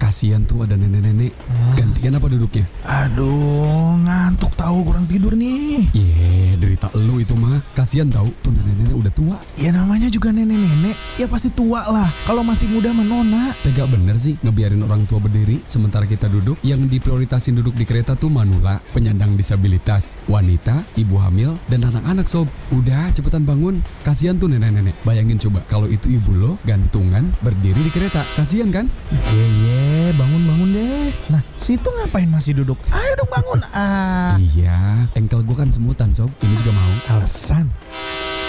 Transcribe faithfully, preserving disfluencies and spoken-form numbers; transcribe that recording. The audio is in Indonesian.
Kasian tuh ada nenek-nenek. Gantian apa duduknya? Aduh, ngantuk tahu, kurang tidur nih. Ye, derita lu itu mah. Kasian tahu tuh nenek-nenek udah tua. Ya namanya juga nenek-nenek, ya pasti tua lah. Kalau masih muda mah nona. Tega bener sih ngebiarin orang tua berdiri sementara kita duduk. Yang diprioritasin duduk di kereta tuh manula, penyandang disabilitas, wanita, ibu hamil, dan anak-anak sob. Udah cepetan bangun. Kasian tuh nenek-nenek. Bayangin coba kalau itu ibu lo gantungan berdiri di kereta. Kasian kan? Ye ye, bangun-bangun deh. Nah, situ ngapain masih duduk? Ayo dong bangun. Ah, Iya, engkel gua kan semutan sob. Ini juga mau. alasan.